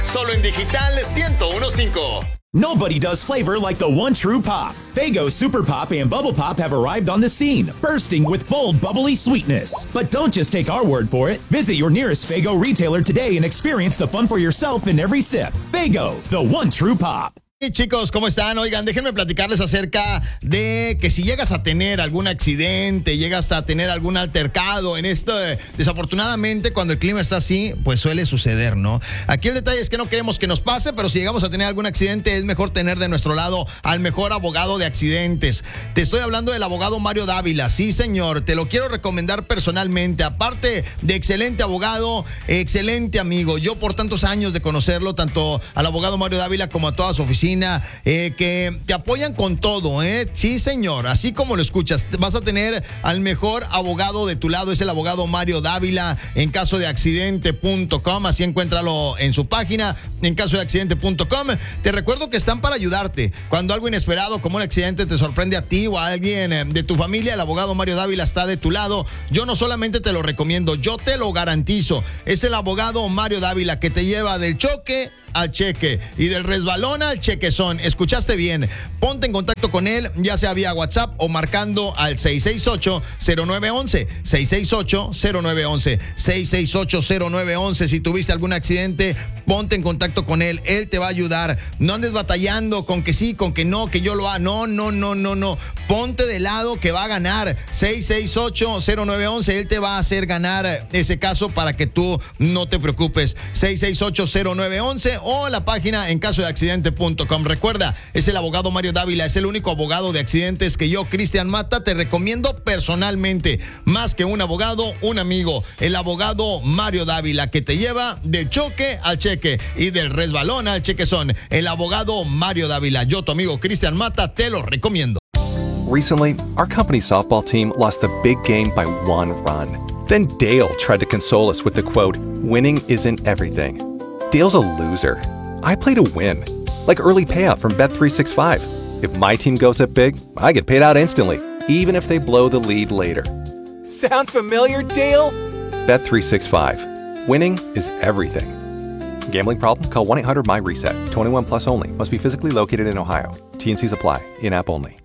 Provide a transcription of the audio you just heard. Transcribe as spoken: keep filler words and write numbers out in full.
Solo en Digital ciento uno punto cinco. Nobody does flavor like the one true pop. Faygo Super Pop and Bubble Pop have arrived on the scene, bursting with bold, bubbly sweetness. But don't just take our word for it. Visit your nearest Faygo retailer today and experience the fun for yourself in every sip. Faygo, the one true pop. Hey chicos, ¿cómo están? Oigan, déjenme platicarles acerca de que si llegas a tener algún accidente, llegas a tener algún altercado en esto, desafortunadamente cuando el clima está así, pues suele suceder, ¿no? Aquí el detalle es que no queremos que nos pase, pero si llegamos a tener algún accidente, es mejor tener de nuestro lado al mejor abogado de accidentes. Te estoy hablando del abogado Mario Dávila, sí señor, te lo quiero recomendar personalmente. Aparte de excelente abogado, excelente amigo. Yo por tantos años de conocerlo, tanto al abogado Mario Dávila como a toda su oficina, Eh, que te apoyan con todo, ¿eh? Sí, señor, así como lo escuchas, vas a tener al mejor abogado de tu lado, es el abogado Mario Dávila, en caso de accidente punto com, así encuéntralo en su página, en caso de accidente punto com. Te recuerdo que están para ayudarte. Cuando algo inesperado como un accidente te sorprende a ti o a alguien de tu familia, el abogado Mario Dávila está de tu lado. Yo no solamente te lo recomiendo, yo te lo garantizo. Es el abogado Mario Dávila que te lleva del choque al cheque y del resbalón al chequezón. Escuchaste bien. Ponte en contacto con él, ya sea vía WhatsApp o marcando al seis seis ocho, cero nueve once, seis seis ocho, cero nueve once, seis seis ocho, cero nueve once. Si tuviste algún accidente, ponte en contacto con él. Él te va a ayudar. No andes batallando con que sí, con que no, que yo lo haga. No, no, no, no, no. Ponte de lado que va a ganar. seis seis ocho, cero nueve once. Él te va a hacer ganar ese caso para que tú no te preocupes. seis seis ocho, cero nueve once o la página en caso de accidente punto com. Recuerda, es el abogado Mario Dávila, es el único abogado de accidentes que yo, Cristian Mata, te recomiendo personalmente. Más que un abogado, un amigo. El abogado Mario Dávila, que te lleva del choque al cheque y del resbalón al chequezón. El abogado Mario Dávila. Yo, tu amigo Cristian Mata, te lo recomiendo. Recently, our company softball team lost the big game by one run. Then Dale tried to console us with the quote, "Winning isn't everything." Dale's a loser. I play to win. Like early payout from Bet three sixty-five. If my team goes up big, I get paid out instantly, even if they blow the lead later. Sound familiar, Dale? Bet three sixty-five. Winning is everything. Gambling problem? Call one eight hundred M Y RESET. twenty-one plus only. Must be physically located in Ohio. T and C's apply. In-app only.